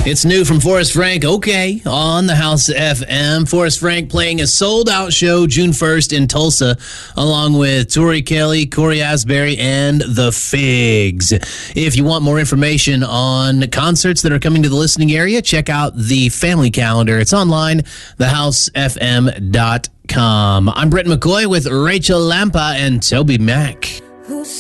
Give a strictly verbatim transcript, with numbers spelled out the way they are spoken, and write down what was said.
It's new from Forrest Frank, okay, on the House F M. Forrest Frank playing a sold-out show June first in Tulsa, along with Tori Kelly, Corey Asbury, and The Figs. If you want more information on concerts that are coming to the listening area, check out the family calendar. It's online, the house f m dot com. I'm Brett McCoy with Rachel Lampa and Toby Mack.